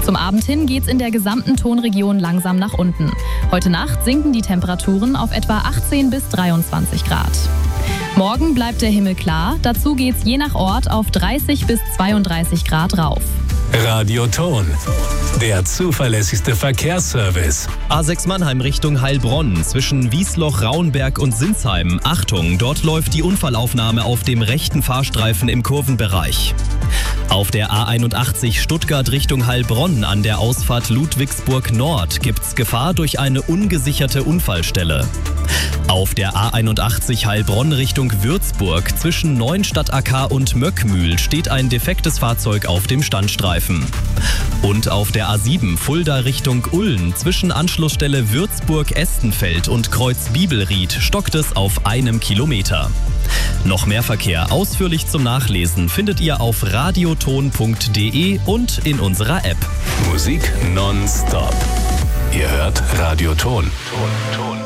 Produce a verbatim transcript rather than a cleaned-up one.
Zum Abend hin geht's in der gesamten Tonregion langsam nach unten. Heute Nacht sinken die Temperaturen auf etwa achtzehn bis dreiundzwanzig Grad. Morgen bleibt der Himmel klar, dazu geht's je nach Ort auf dreißig bis zweiunddreißig Grad rauf. Radio Ton, der zuverlässigste Verkehrsservice. A sechs Mannheim Richtung Heilbronn zwischen Wiesloch, Rauenberg und Sinsheim. Achtung, dort läuft die Unfallaufnahme auf dem rechten Fahrstreifen im Kurvenbereich. Auf der A einundachtzig Stuttgart Richtung Heilbronn an der Ausfahrt Ludwigsburg Nord gibt's Gefahr durch eine ungesicherte Unfallstelle. Auf der A einundachtzig Heilbronn Richtung Würzburg zwischen Neuenstadt A K und Möckmühl steht ein defektes Fahrzeug auf dem Standstreifen. Und auf der A sieben Fulda Richtung Ulm zwischen Anschlussstelle Würzburg-Estenfeld und Kreuz Bibelried stockt es auf einem Kilometer. Noch mehr Verkehr ausführlich zum Nachlesen findet ihr auf radioton punkt de und in unserer App. Musik nonstop. Ihr hört Radio Ton. Ton, Ton.